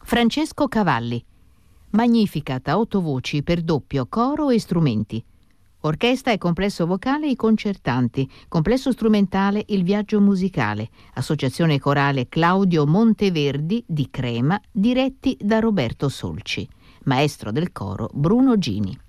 Francesco Cavalli. Magnificat a 8 voci per doppio, coro e strumenti. Orchestra e complesso vocale I Concertanti, complesso strumentale Il Viaggio Musicale, associazione corale Claudio Monteverdi di Crema, diretti da Roberto Solci. Maestro del coro Bruno Gini.